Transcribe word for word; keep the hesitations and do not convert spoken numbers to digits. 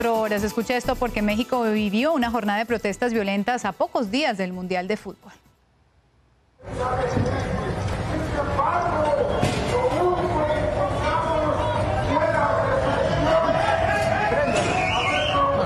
Horas. Escucha esto porque México vivió una jornada de protestas violentas a pocos días del Mundial de Fútbol.